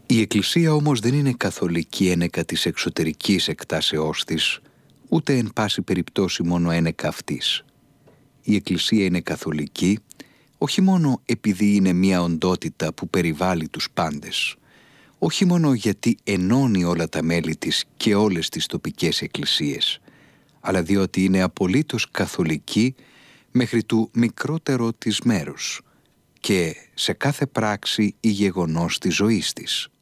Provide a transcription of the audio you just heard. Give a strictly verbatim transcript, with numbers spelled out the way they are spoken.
Η Εκκλησία όμως δεν είναι καθολική ένεκα της εξωτερικής εκτάσεώς της, ούτε εν πάση περιπτώσει μόνο ένεκα αυτής. Η Εκκλησία είναι καθολική, όχι μόνο επειδή είναι μια οντότητα που περιβάλλει τους πάντες, όχι μόνο γιατί ενώνει όλα τα μέλη της και όλες τις τοπικές εκκλησίες, αλλά διότι είναι απολύτως καθολική μέχρι του μικρότερο της μέρους και σε κάθε πράξη ή γεγονός της ζωής της.